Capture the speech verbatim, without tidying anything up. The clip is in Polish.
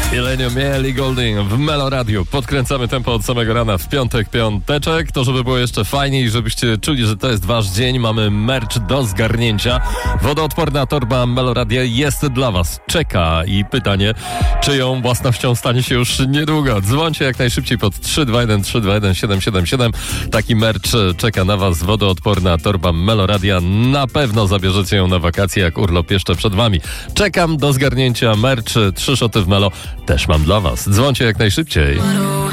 Jeleniu Ellie Goulding w Melo Radio. Podkręcamy tempo od samego rana w piątek, piąteczek. To, żeby było jeszcze fajniej, żebyście czuli, że to jest wasz dzień. Mamy merch do zgarnięcia. Wodoodporna torba Melo Radia jest dla was. Czeka i pytanie, czyją własnością stanie się już niedługo. Dzwońcie jak najszybciej pod trzy dwa jeden trzy dwa jeden siedem siedem siedem. Taki merch czeka na was. Wodoodporna torba Melo Radia. Na pewno zabierzecie ją na wakacje, jak urlop jeszcze przed wami. Czekam do zgarnięcia merch. Trzy szoty w Melo też mam dla was. Dzwońcie jak najszybciej.